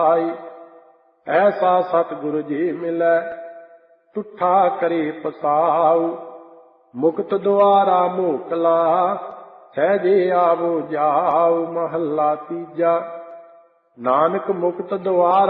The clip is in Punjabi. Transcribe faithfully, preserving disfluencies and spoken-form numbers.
ਐਸਾ ਸਤਿਗੁਰੂ ਜੀ ਮਿਲੈ ਤੁਠਾ ਕਰੇ ਪਸਾਉ। ਮੁਕਤ ਦੁਆਰਾ ਮੋਕਲਾ ਸਹਿਜੇ ਆਵੋ ਜਾਉ। ਮਹੱਲਾ ਤੀਜਾ। ਨਾਨਕ ਮੁਕਤ ਦੁਆਰਾ